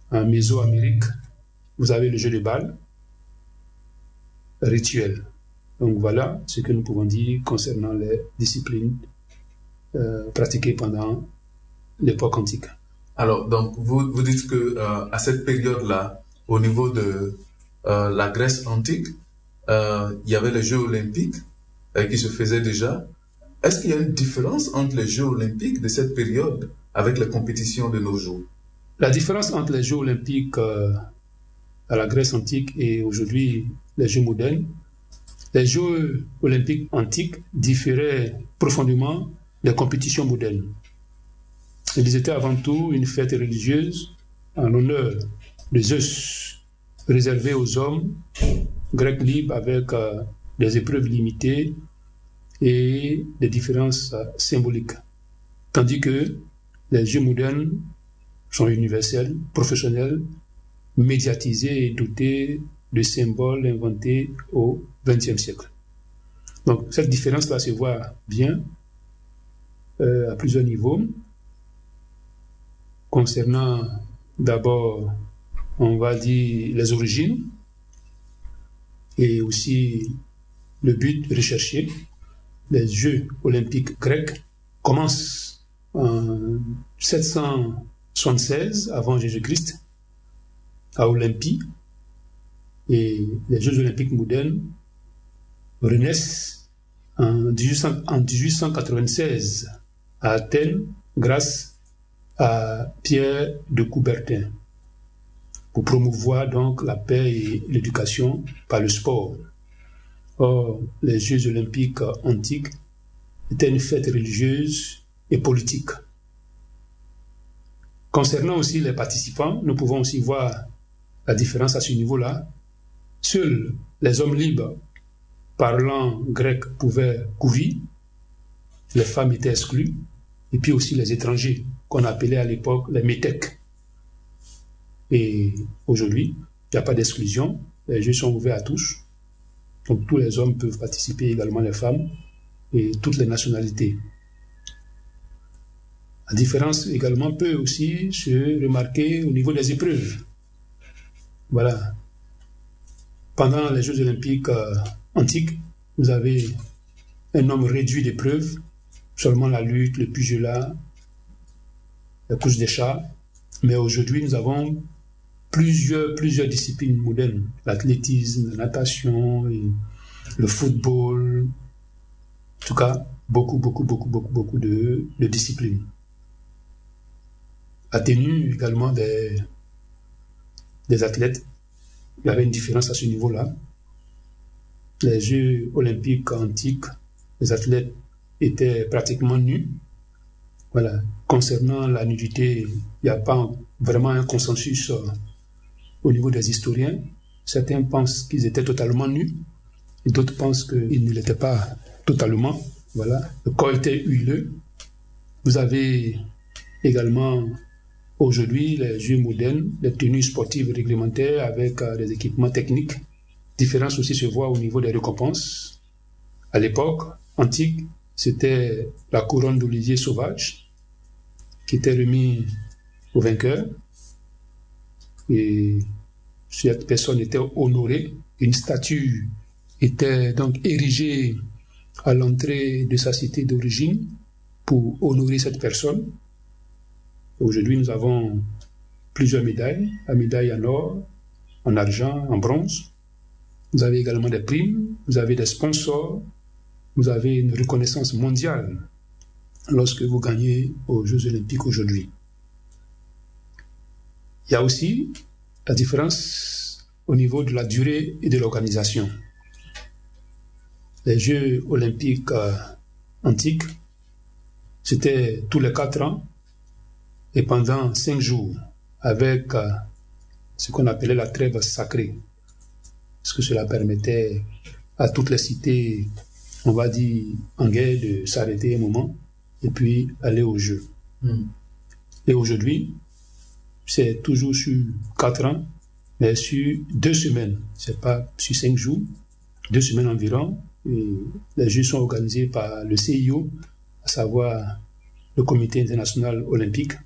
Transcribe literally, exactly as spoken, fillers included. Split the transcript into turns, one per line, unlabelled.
en Mésoamérique, vous avez le jeu de balle rituel. Donc voilà ce que nous pouvons dire concernant les disciplines euh, pratiquées pendant l'époque antique.
Alors, donc, vous, vous dites que euh, à cette période-là, au niveau de euh, la Grèce antique, euh, il y avait les Jeux olympiques euh, qui se faisaient déjà. Est-ce qu'il y a une différence entre les Jeux olympiques de cette période avec les compétitions de nos jours?
La différence entre les Jeux olympiques euh, à la Grèce antique et aujourd'hui les Jeux modernes, les Jeux olympiques antiques différaient profondément des compétitions modernes. Ils étaient avant tout une fête religieuse en l'honneur de Zeus, réservée aux hommes grecs libres avec euh, des épreuves limitées et des différences euh, symboliques. Tandis que les Jeux modernes sont universels, professionnels, médiatisés et dotés de symboles inventés au vingtième siècle. Donc cette différence-là se voit bien euh, à plusieurs niveaux. Concernant d'abord, on va dire, les origines et aussi le but recherché. Les Jeux olympiques grecs commencent en sept cent soixante-seize avant Jésus-Christ à Olympie et les Jeux olympiques modernes renaissent en dix-huit cent quatre-vingt-seize à Athènes grâce à Pierre de Coubertin pour promouvoir donc la paix et l'éducation par le sport. Or, les Jeux olympiques antiques étaient une fête religieuse et politique. Concernant aussi les participants, nous pouvons aussi voir la différence à ce niveau-là. Seuls les hommes libres parlant grec pouvaient courir, les femmes étaient exclues, et puis aussi les étrangers, qu'on appelait à l'époque les métèques. Et aujourd'hui, il n'y a pas d'exclusion, les Jeux sont ouverts à tous, donc tous les hommes peuvent participer, également les femmes, et toutes les nationalités. La différence également peut aussi se remarquer au niveau des épreuves. Voilà. Pendant les Jeux olympiques euh, antiques, vous avez un nombre réduit d'épreuves, seulement la lutte, le pugilat, la course des chars. Mais aujourd'hui, nous avons plusieurs, plusieurs disciplines modernes. L'athlétisme, la natation, et le football. En tout cas, beaucoup, beaucoup, beaucoup, beaucoup, beaucoup de, de disciplines. La tenue également des, des athlètes. Il y avait une différence à ce niveau-là. Les Jeux olympiques antiques, les athlètes étaient pratiquement nus. Voilà. Concernant la nudité, il n'y a pas vraiment un consensus euh, au niveau des historiens. Certains pensent qu'ils étaient totalement nus, et d'autres pensent qu'ils ne l'étaient pas totalement. Voilà. Le corps était huileux. Vous avez également aujourd'hui les Jeux modernes, les tenues sportives réglementaires avec euh, des équipements techniques. Différence aussi se voit au niveau des récompenses. À l'époque antique, c'était la couronne d'olivier sauvage qui était remise au vainqueur. Et cette personne était honorée. Une statue était donc érigée à l'entrée de sa cité d'origine pour honorer cette personne. Aujourd'hui, nous avons plusieurs médailles, la médaille en or, en argent, en bronze. Vous avez également des primes, vous avez des sponsors, vous avez une reconnaissance mondiale lorsque vous gagnez aux Jeux olympiques aujourd'hui. Il y a aussi la différence au niveau de la durée et de l'organisation. Les Jeux olympiques euh, antiques, c'était tous les quatre ans et pendant cinq jours avec euh, ce qu'on appelait la trêve sacrée. Parce que cela permettait à toutes les cités, on va dire, en guerre de s'arrêter un moment et puis aller au jeu. Mm. Et aujourd'hui, c'est toujours sur quatre ans, mais sur deux semaines. C'est pas sur cinq jours, deux semaines environ. Et les Jeux sont organisés par le C I O, à savoir le Comité international olympique.